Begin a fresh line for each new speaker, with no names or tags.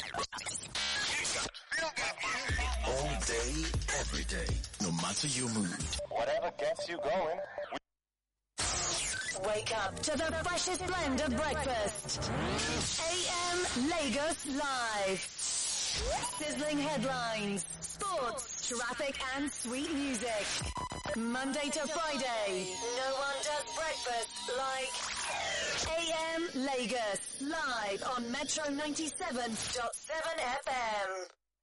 All day, every day, no matter your mood.
Whatever gets you going.
Wake up to the freshest blend of breakfast. AM Lagos Live. Sizzling headlines, sports, traffic and sweet music. Monday to Friday, no one does breakfast like AM Lagos Live on Metro 97.7 FM.